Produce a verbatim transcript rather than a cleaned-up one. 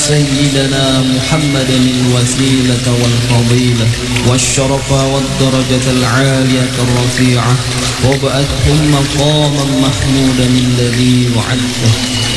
سيدنا محمدا الوسيلة والفضيلة والشرف والدرجة العالية الرفيعة وابعثهم مقاما محمودا الذي وعدته